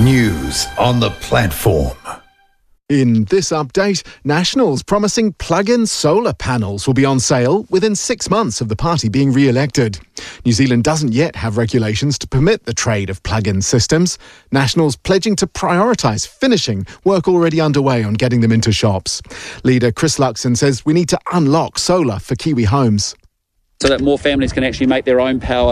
News on the platform. In this update, Nationals promising plug-in solar panels will be on sale within 6 months of the party being re-elected. New Zealand doesn't yet have regulations to permit the trade of plug-in systems. Nationals pledging to prioritise finishing work already underway on getting them into shops. Leader Chris Luxon says we need to unlock solar for Kiwi homes. So that more families can actually make their own power